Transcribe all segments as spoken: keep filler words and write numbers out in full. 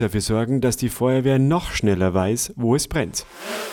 dafür sorgen, dass die Feuerwehr noch schneller weiß, wo es brennt.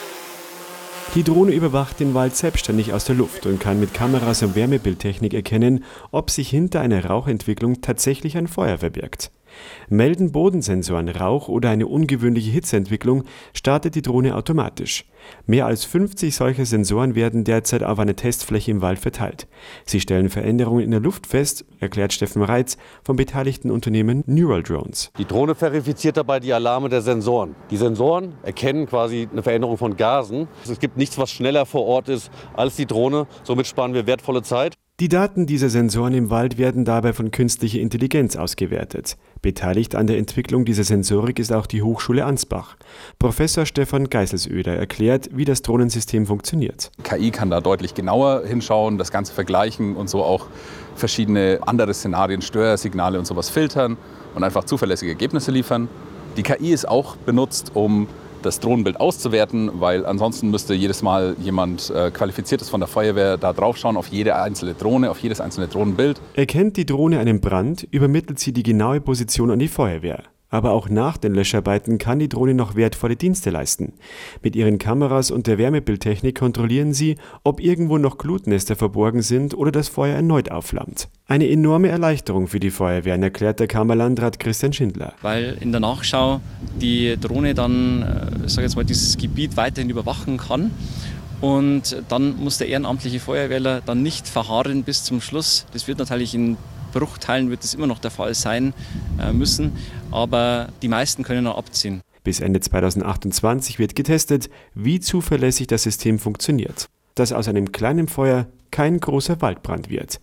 Die Drohne überwacht den Wald selbstständig aus der Luft und kann mit Kameras und Wärmebildtechnik erkennen, ob sich hinter einer Rauchentwicklung tatsächlich ein Feuer verbirgt. Melden Bodensensoren Rauch oder eine ungewöhnliche Hitzeentwicklung, startet die Drohne automatisch. Mehr als fünfzig solcher Sensoren werden derzeit auf einer Testfläche im Wald verteilt. Sie stellen Veränderungen in der Luft fest, erklärt Steffen Reitz vom beteiligten Unternehmen Neural Drones. Die Drohne verifiziert dabei die Alarme der Sensoren. Die Sensoren erkennen quasi eine Veränderung von Gasen. Es gibt nichts, was schneller vor Ort ist als die Drohne. Somit sparen wir wertvolle Zeit. Die Daten dieser Sensoren im Wald werden dabei von künstlicher Intelligenz ausgewertet. Beteiligt an der Entwicklung dieser Sensorik ist auch die Hochschule Ansbach. Professor Stefan Geiselsöder erklärt, wie das Drohnensystem funktioniert. K I kann da deutlich genauer hinschauen, das Ganze vergleichen und so auch verschiedene andere Szenarien, Störsignale und sowas filtern und einfach zuverlässige Ergebnisse liefern. Die K I ist auch benutzt, um das Drohnenbild auszuwerten, weil ansonsten müsste jedes Mal jemand äh, Qualifiziertes von der Feuerwehr da draufschauen auf jede einzelne Drohne, auf jedes einzelne Drohnenbild. Erkennt die Drohne einen Brand, übermittelt sie die genaue Position an die Feuerwehr. Aber auch nach den Löscharbeiten kann die Drohne noch wertvolle Dienste leisten. Mit ihren Kameras und der Wärmebildtechnik kontrollieren sie, ob irgendwo noch Glutnester verborgen sind oder das Feuer erneut aufflammt. Eine enorme Erleichterung für die Feuerwehren, erklärt der Kammerlandrat Christian Schindler. Weil in der Nachschau die Drohne dann, ich sage jetzt mal, dieses Gebiet weiterhin überwachen kann. Und dann muss der ehrenamtliche Feuerwehrler dann nicht verharren bis zum Schluss. Das wird natürlich in Bruchteilen wird es immer noch der Fall sein äh, müssen, aber die meisten können noch abziehen. Bis Ende zweitausendachtundzwanzig wird getestet, wie zuverlässig das System funktioniert. Dass aus einem kleinen Feuer kein großer Waldbrand wird.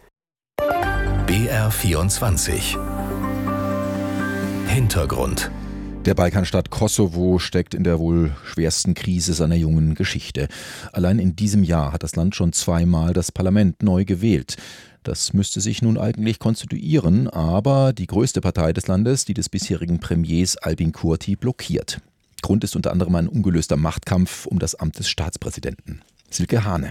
B R vierundzwanzig Hintergrund. Der Balkanstaat Kosovo steckt in der wohl schwersten Krise seiner jungen Geschichte. Allein in diesem Jahr hat das Land schon zweimal das Parlament neu gewählt. Das müsste sich nun eigentlich konstituieren, aber die größte Partei des Landes, die des bisherigen Premiers Albin Kurti, blockiert. Grund ist unter anderem ein ungelöster Machtkampf um das Amt des Staatspräsidenten. Silke Hane.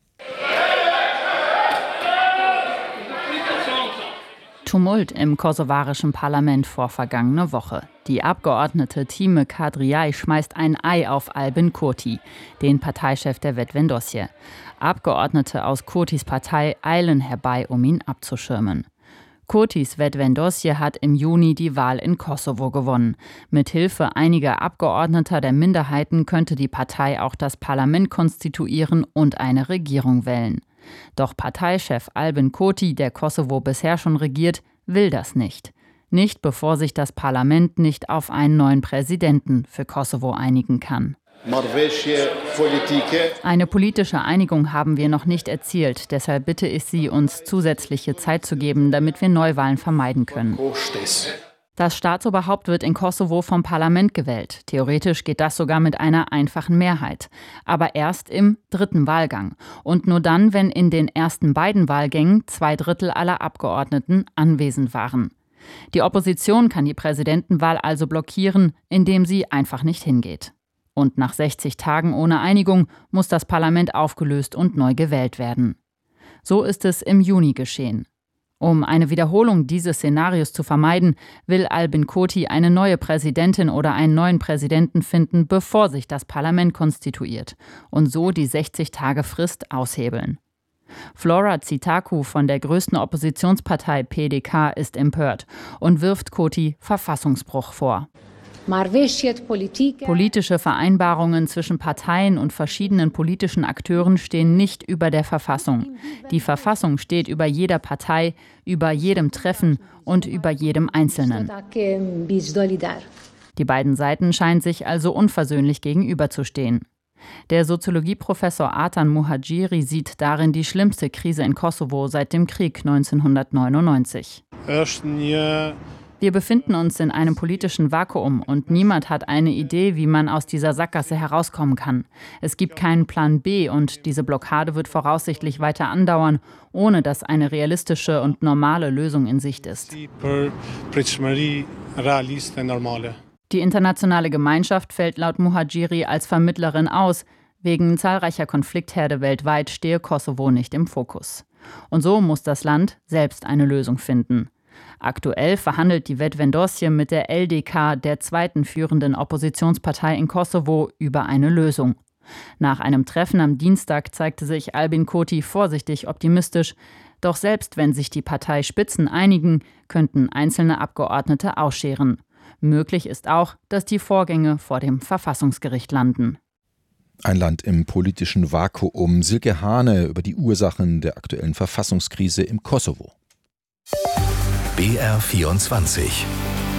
Tumult im kosovarischen Parlament vor vergangener Woche. Die Abgeordnete Time Kadriay schmeißt ein Ei auf Albin Kurti, den Parteichef der Vetëvendosje. Abgeordnete aus Kurtis Partei eilen herbei, um ihn abzuschirmen. Kurtis Vetëvendosje hat im Juni die Wahl in Kosovo gewonnen. Mit Hilfe einiger Abgeordneter der Minderheiten könnte die Partei auch das Parlament konstituieren und eine Regierung wählen. Doch Parteichef Albin Kurti, der Kosovo bisher schon regiert, will das nicht. Nicht, bevor sich das Parlament nicht auf einen neuen Präsidenten für Kosovo einigen kann. Eine politische Einigung haben wir noch nicht erzielt. Deshalb bitte ich Sie, uns zusätzliche Zeit zu geben, damit wir Neuwahlen vermeiden können. Das Staatsoberhaupt wird in Kosovo vom Parlament gewählt. Theoretisch geht das sogar mit einer einfachen Mehrheit. Aber erst im dritten Wahlgang. Und nur dann, wenn in den ersten beiden Wahlgängen zwei Drittel aller Abgeordneten anwesend waren. Die Opposition kann die Präsidentenwahl also blockieren, indem sie einfach nicht hingeht. Und nach sechzig Tagen ohne Einigung muss das Parlament aufgelöst und neu gewählt werden. So ist es im Juni geschehen. Um eine Wiederholung dieses Szenarios zu vermeiden, will Albin Kurti eine neue Präsidentin oder einen neuen Präsidenten finden, bevor sich das Parlament konstituiert und so die sechzig-Tage-Frist aushebeln. Flora Tsitaku von der größten Oppositionspartei P D K ist empört und wirft Kurti Verfassungsbruch vor. Politische Vereinbarungen zwischen Parteien und verschiedenen politischen Akteuren stehen nicht über der Verfassung. Die Verfassung steht über jeder Partei, über jedem Treffen und über jedem Einzelnen. Die beiden Seiten scheinen sich also unversöhnlich gegenüberzustehen. Der Soziologieprofessor Artan Muhadjiri sieht darin die schlimmste Krise in Kosovo seit dem Krieg neunzehnhundertneunundneunzig. Wir befinden uns in einem politischen Vakuum und niemand hat eine Idee, wie man aus dieser Sackgasse herauskommen kann. Es gibt keinen Plan B und diese Blockade wird voraussichtlich weiter andauern, ohne dass eine realistische und normale Lösung in Sicht ist. Die internationale Gemeinschaft fällt laut Muhadjiri als Vermittlerin aus. Wegen zahlreicher Konfliktherde weltweit stehe Kosovo nicht im Fokus. Und so muss das Land selbst eine Lösung finden. Aktuell verhandelt die Vetëvendosje mit der L D K, der zweiten führenden Oppositionspartei in Kosovo, über eine Lösung. Nach einem Treffen am Dienstag zeigte sich Albin Kurti vorsichtig optimistisch. Doch selbst wenn sich die Parteispitzen einigen, könnten einzelne Abgeordnete ausscheren. Möglich ist auch, dass die Vorgänge vor dem Verfassungsgericht landen. Ein Land im politischen Vakuum. Silke Hane über die Ursachen der aktuellen Verfassungskrise im Kosovo. B R vierundzwanzig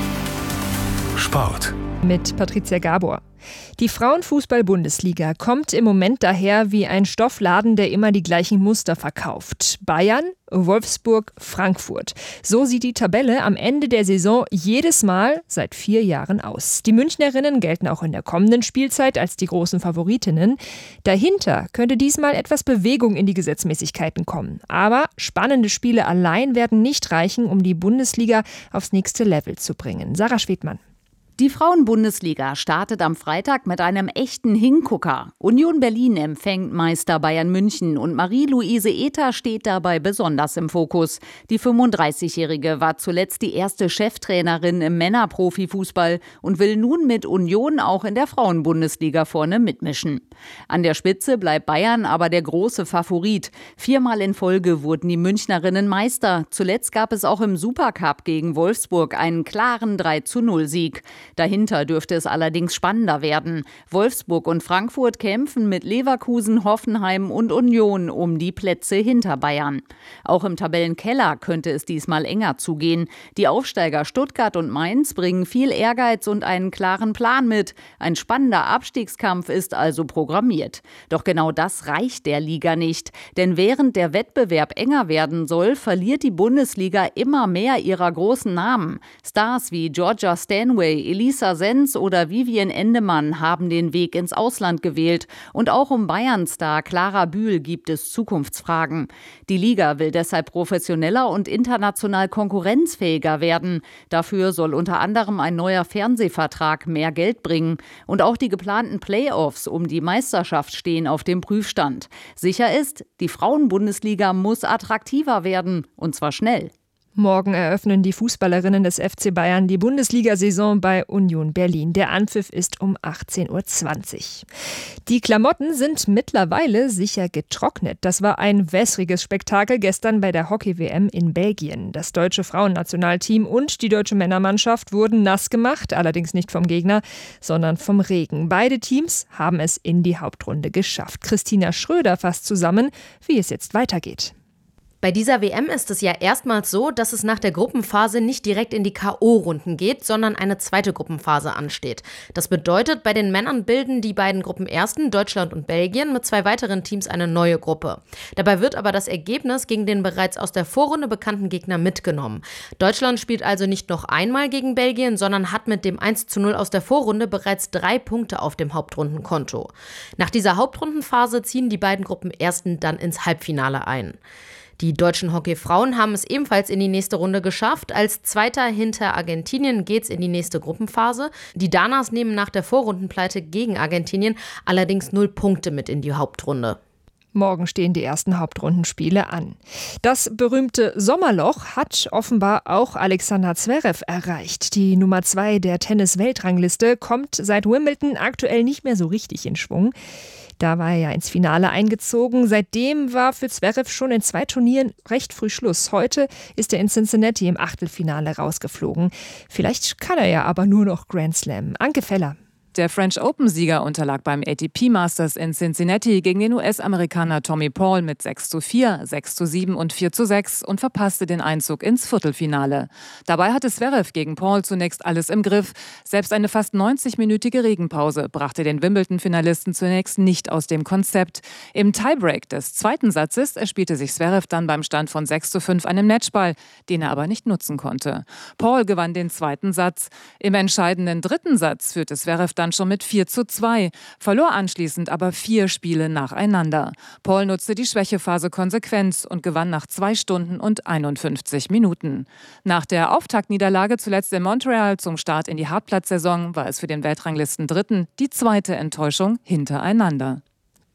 Sport mit Patricia Gabor. Die Frauenfußball-Bundesliga kommt im Moment daher wie ein Stoffladen, der immer die gleichen Muster verkauft. Bayern, Wolfsburg, Frankfurt. So sieht die Tabelle am Ende der Saison jedes Mal seit vier Jahren aus. Die Münchnerinnen gelten auch in der kommenden Spielzeit als die großen Favoritinnen. Dahinter könnte diesmal etwas Bewegung in die Gesetzmäßigkeiten kommen. Aber spannende Spiele allein werden nicht reichen, um die Bundesliga aufs nächste Level zu bringen. Sarah Schwedmann. Die Frauen-Bundesliga startet am Freitag mit einem echten Hingucker. Union Berlin empfängt Meister Bayern München und Marie-Louise Ether steht dabei besonders im Fokus. Die fünfunddreißigjährige war zuletzt die erste Cheftrainerin im Männerprofifußball und will nun mit Union auch in der Frauen-Bundesliga vorne mitmischen. An der Spitze bleibt Bayern aber der große Favorit. Viermal in Folge wurden die Münchnerinnen Meister. Zuletzt gab es auch im Supercup gegen Wolfsburg einen klaren drei zu null Sieg. Dahinter dürfte es allerdings spannender werden. Wolfsburg und Frankfurt kämpfen mit Leverkusen, Hoffenheim und Union um die Plätze hinter Bayern. Auch im Tabellenkeller könnte es diesmal enger zugehen. Die Aufsteiger Stuttgart und Mainz bringen viel Ehrgeiz und einen klaren Plan mit. Ein spannender Abstiegskampf ist also programmiert. Doch genau das reicht der Liga nicht. Denn während der Wettbewerb enger werden soll, verliert die Bundesliga immer mehr ihrer großen Namen. Stars wie Georgia Stanway, Elisa Sens oder Vivien Endemann haben den Weg ins Ausland gewählt. Und auch um Bayern-Star Clara Bühl gibt es Zukunftsfragen. Die Liga will deshalb professioneller und international konkurrenzfähiger werden. Dafür soll unter anderem ein neuer Fernsehvertrag mehr Geld bringen. Und auch die geplanten Playoffs um die Meisterschaft stehen auf dem Prüfstand. Sicher ist, die Frauen-Bundesliga muss attraktiver werden, und zwar schnell. Morgen eröffnen die Fußballerinnen des F C Bayern die Bundesliga-Saison bei Union Berlin. Der Anpfiff ist um achtzehn Uhr zwanzig. Die Klamotten sind mittlerweile sicher getrocknet. Das war ein wässriges Spektakel gestern bei der Hockey-W M in Belgien. Das deutsche Frauennationalteam und die deutsche Männermannschaft wurden nass gemacht, allerdings nicht vom Gegner, sondern vom Regen. Beide Teams haben es in die Hauptrunde geschafft. Christina Schröder fasst zusammen, wie es jetzt weitergeht. Bei dieser W M ist es ja erstmals so, dass es nach der Gruppenphase nicht direkt in die K O-Runden geht, sondern eine zweite Gruppenphase ansteht. Das bedeutet, bei den Männern bilden die beiden Gruppenersten, Deutschland und Belgien, mit zwei weiteren Teams eine neue Gruppe. Dabei wird aber das Ergebnis gegen den bereits aus der Vorrunde bekannten Gegner mitgenommen. Deutschland spielt also nicht noch einmal gegen Belgien, sondern hat mit dem eins zu null aus der Vorrunde bereits drei Punkte auf dem Hauptrundenkonto. Nach dieser Hauptrundenphase ziehen die beiden Gruppenersten dann ins Halbfinale ein. Die deutschen Hockeyfrauen haben es ebenfalls in die nächste Runde geschafft. Als Zweiter hinter Argentinien geht's in die nächste Gruppenphase. Die Danas nehmen nach der Vorrundenpleite gegen Argentinien allerdings null Punkte mit in die Hauptrunde. Morgen stehen die ersten Hauptrundenspiele an. Das berühmte Sommerloch hat offenbar auch Alexander Zverev erreicht. Die Nummer zwei der Tennis-Weltrangliste kommt seit Wimbledon aktuell nicht mehr so richtig in Schwung. Da war er ja ins Finale eingezogen. Seitdem war für Zverev schon in zwei Turnieren recht früh Schluss. Heute ist er in Cincinnati im Achtelfinale rausgeflogen. Vielleicht kann er ja aber nur noch Grand Slam. Anke Feller. Der French Open-Sieger unterlag beim A T P Masters in Cincinnati gegen den U S-Amerikaner Tommy Paul mit sechs zu vier, sechs zu sieben und vier zu sechs und verpasste den Einzug ins Viertelfinale. Dabei hatte Zverev gegen Paul zunächst alles im Griff. Selbst eine fast neunzig-minütige Regenpause brachte den Wimbledon-Finalisten zunächst nicht aus dem Konzept. Im Tiebreak des zweiten Satzes erspielte sich Zverev dann beim Stand von sechs zu fünf einen Matchball, den er aber nicht nutzen konnte. Paul gewann den zweiten Satz. Im entscheidenden dritten Satz führte Zverev dann schon mit vier zu zwei, verlor anschließend aber vier Spiele nacheinander. Paul nutzte die Schwächephase konsequent und gewann nach zwei Stunden und einundfünfzig Minuten. Nach der Auftaktniederlage zuletzt in Montreal zum Start in die Hartplatzsaison war es für den Weltranglisten Dritten die zweite Enttäuschung hintereinander.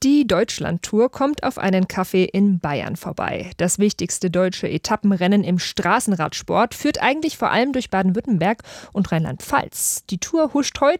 Die Deutschlandtour kommt auf einen Café in Bayern vorbei. Das wichtigste deutsche Etappenrennen im Straßenradsport führt eigentlich vor allem durch Baden-Württemberg und Rheinland-Pfalz. Die Tour huscht heute